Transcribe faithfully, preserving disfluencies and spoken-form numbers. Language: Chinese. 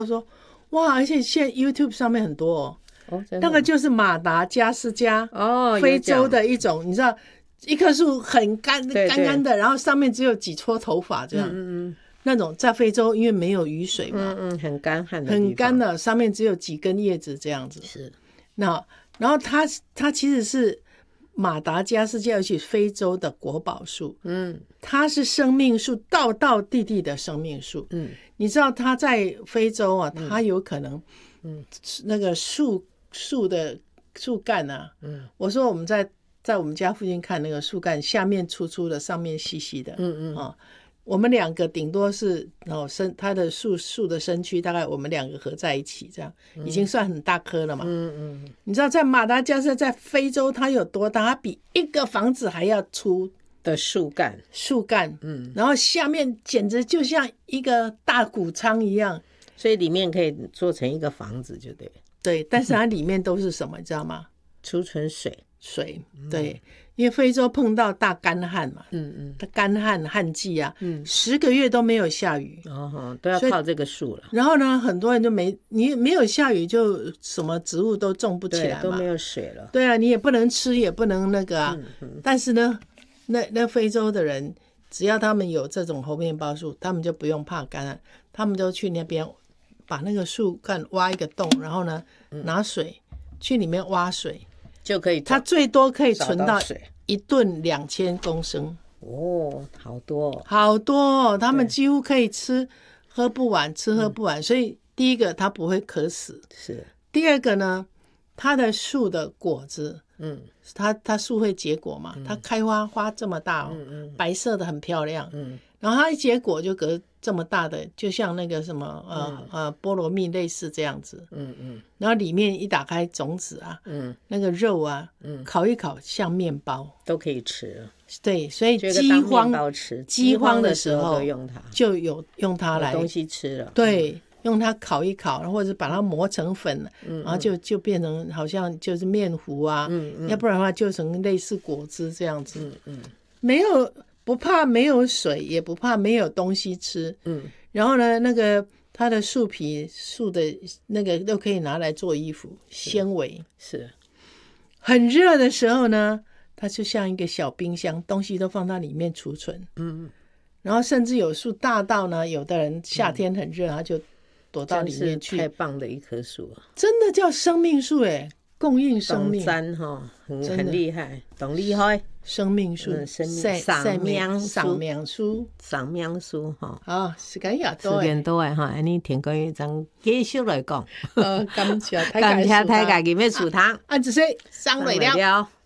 我说哇，而且现在 YouTube 上面很多哦， 哦真的那个就是马达加斯加哦， 非洲的一种，你知道一棵树很干对对干干的，然后上面只有几撮头发这样， 嗯嗯嗯那种在非洲因为没有雨水嘛， 嗯嗯，很干旱的地方， 很干的，上面只有几根叶子这样子。 是那然后它它其实是马达加斯加，尤其非洲的国宝树， 嗯它是生命树，道道地地的生命树。 嗯你知道它在非洲啊，它有可能， 嗯， 那个树树的树干啊， 嗯， 我说我们在在我们家附近看那个树干，下面粗粗的，上面细细的， 嗯嗯啊，我们两个顶多是哦身它的树树的身躯大概我们两个合在一起，这样已经算很大棵了嘛。 嗯嗯， 你知道在马达加斯加在非洲它有多大？它比一个房子还要粗的树干， 树干， 嗯， 然后下面简直就像一个大谷仓一样。 所以里面可以做成一个房子，就对， 对，但是它里面都是什么，你知道吗？ 储存水， 水。对，因为非洲碰到大干旱嘛， 嗯嗯， 它干旱旱季啊， 嗯十个月都没有下雨， 哦，都要所以靠这个树了， 然后呢，很多人就没你没有下雨，就什么植物都种不起来，嘛， 对都没有水了， 对啊，你也不能吃，也不能那个啊。 嗯嗯但是呢，那那非洲的人，只要他们有这种猴面包树，他们就不用怕干旱，他们就去那边把那个树干挖一个洞，然后呢，拿水去里面挖水， 就可以它最多可以存到找到水， 一吨两千公升， 哦，好多哦， 好多哦，他们几乎可以吃喝不完，吃喝不完。所以第一个它不会渴死， 是， 第二个呢，它的树的果子， 嗯它它树会结果嘛，它开花花这么大哦， 嗯嗯白色的很漂亮， 嗯然后它一结果就隔这么大的，就像那个什么呃呃菠萝蜜类似这样子， 嗯嗯然后里面一打开种子啊， 嗯， 那个肉啊， 嗯烤一烤像面包， 都可以吃， 对，所以这个当面饥荒包吃， 饥荒的的时候都用它， 就有用它来有东西吃了， 对，用它烤一烤，或者把它磨成粉， 嗯然后就就变成好像就是面糊啊， 嗯嗯要不然的话就成类似果汁这样子， 嗯嗯没有不怕没有水，也不怕没有东西吃， 嗯然后呢，那个它的树皮树的那个都可以拿来做衣服，纤维。 是， 很热的时候呢，它就像一个小冰箱，东西都放到里面储存。 嗯， 然后甚至有树大到呢，有的人夏天很热，他就躲到里面去。 太棒的一棵树了， 真的叫生命树哎，供应生懂命， 簪哈，很真的很厉害，懂厉害， 生命树， 嗯生命生生命树生命树。 上面树哈。 啊，时間也时多誒， 间多诶哈，安尼田哥一张继续来讲， 呃，感謝感謝大家今日收聽， 啊，只是上嚟了。 了。